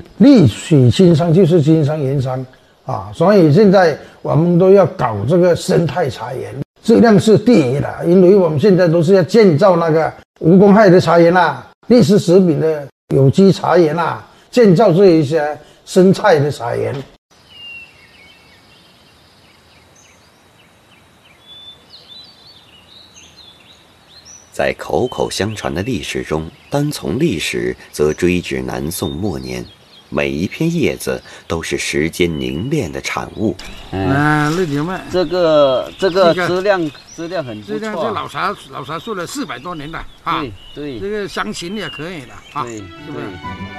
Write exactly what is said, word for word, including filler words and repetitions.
绿水青山就是金山银山啊，所以现在我们都要搞这个生态茶园，质量是第一的，因为我们现在都是要建造那个无公害的茶园啦，历史食品的有机茶园啦，建造这一些生态的茶园。 在口口相传的历史中，单从历史则追至南宋末年，每一片叶子都是时间凝练的产物。 嗯，绿牛麦， 这个这个质量质量很不错， 质量是老茶老茶树了四百多年了啊。 对对， 这个香芹也可以的啊， 对， 是不是？